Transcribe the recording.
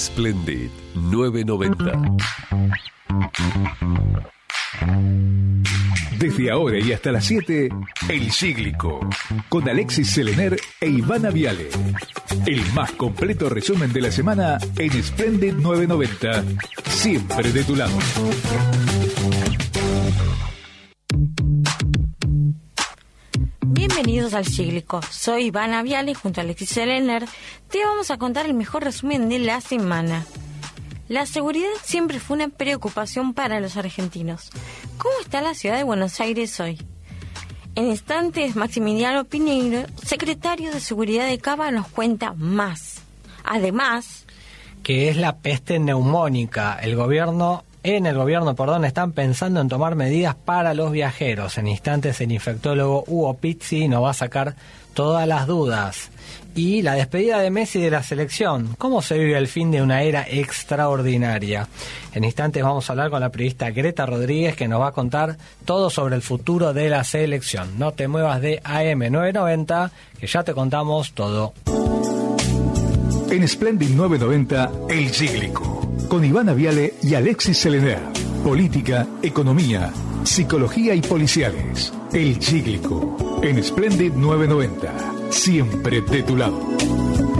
Splendid 990. Desde ahora y hasta las 7, El Cíglico, con Alexis Selener e Ivana Viale. El más completo resumen de la semana en Splendid 990. Siempre de tu lado. Bienvenidos al Cíglico. Soy Ivana Viale y junto a Alexis Selener te vamos a contar el mejor resumen de la semana. La seguridad siempre fue una preocupación para los argentinos. ¿Cómo está la ciudad de Buenos Aires hoy? En instantes, Maximiliano Piñeiro, secretario de Seguridad de Cava, nos cuenta más. Además, que es la peste neumónica. En el gobierno, están pensando en tomar medidas para los viajeros. En instantes, el infectólogo Hugo Pizzi nos va a sacar todas las dudas. Y la despedida de Messi de la selección. ¿Cómo se vive el fin de una era extraordinaria? En instantes vamos a hablar con la periodista Greta Rodríguez, que nos va a contar todo sobre el futuro de la selección. No te muevas de AM990, que ya te contamos todo. En Splendid 990, El Cíglico, con Ivana Viale y Alexis Selener. Política, economía, psicología y policiales. El Cíglico, en Splendid 990. Siempre de tu lado.